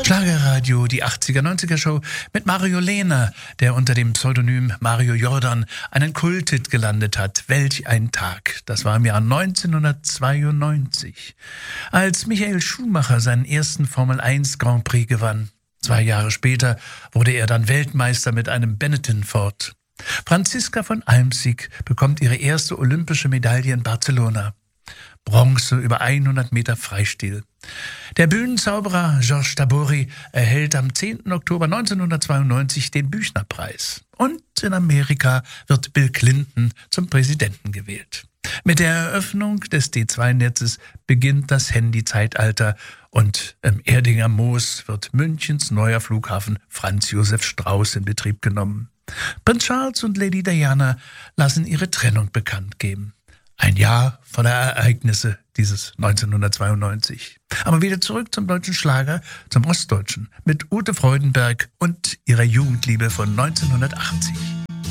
Schlagerradio, die 80er-90er-Show mit Mario Lehner, der unter dem Pseudonym Mario Jordan einen Kulthit gelandet hat. Welch ein Tag. Das war im Jahr 1992, als Michael Schumacher seinen ersten Formel-1 Grand Prix gewann. 2 Jahre später wurde er dann Weltmeister mit einem Benetton Ford. Franziska von Almsieg bekommt ihre erste olympische Medaille in Barcelona. Bronze über 100 Meter Freistil. Der Bühnenzauberer Georges Tabori erhält am 10. Oktober 1992 den Büchner-Preis. Und in Amerika wird Bill Clinton zum Präsidenten gewählt. Mit der Eröffnung des D2-Netzes beginnt das Handy-Zeitalter und im Erdinger Moos wird Münchens neuer Flughafen Franz Josef Strauß in Betrieb genommen. Prinz Charles und Lady Diana lassen ihre Trennung bekannt geben. Ein Jahr voller Ereignisse, dieses 1992. Aber wieder zurück zum deutschen Schlager, zum Ostdeutschen, mit Ute Freudenberg und ihrer Jugendliebe von 1980.